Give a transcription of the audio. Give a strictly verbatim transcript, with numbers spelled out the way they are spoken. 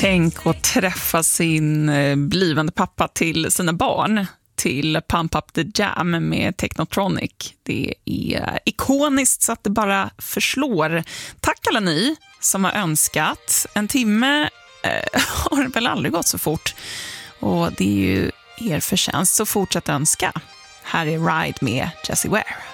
Tänk att träffa sin blivande pappa till sina barn till Pump Up the Jam med Technotronic. Det är ikoniskt så att det bara förslår. Tack alla ni som har önskat. En timme eh, har väl aldrig gått så fort. Och det är ju er förtjänst, så fortsätt önska. Här är Ride med Jessie Ware.